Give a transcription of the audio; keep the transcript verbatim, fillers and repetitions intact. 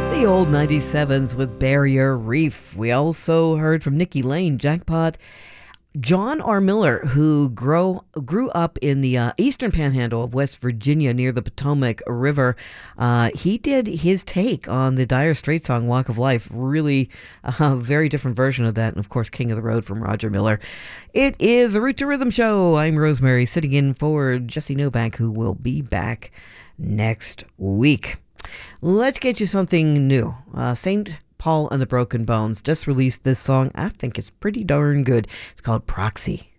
The old ninety-sevens with Barrier Reef. We also heard from Nikki Lane, Jackpot. John R. Miller, who grow, grew up in the uh, eastern panhandle of West Virginia near the Potomac River, uh, he did his take on the Dire Straits song Walk of Life. Really a uh, very different version of that. And, of course, King of the Road from Roger Miller. It is a Root to Rhythm show. I'm Rosemary, sitting in for Jesse Nobank, who will be back next week. Let's get you something new. Uh, Saint Paul and the Broken Bones just released this song. I think it's pretty darn good. It's called Proxy.